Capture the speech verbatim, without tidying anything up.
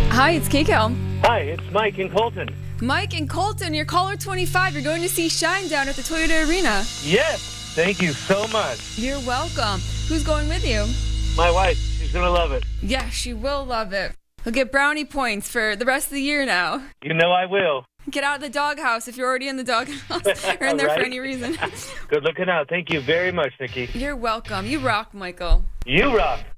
Hi, it's Keiko. Hi, it's Mike in Colton. Mike in Colton, you're caller twenty-five. You're going to see Shinedown at the Toyota Arena. Yes, thank you so much. You're welcome. Who's going with you? My wife, she's going to love it. Yeah, she will love it. You'll get brownie points for the rest of the year now. You know I will. Get out of the doghouse if you're already in the doghouse or in there Right? for any reason. Good looking out. Thank you very much, Nikki. You're welcome. You rock, Michael. You rock.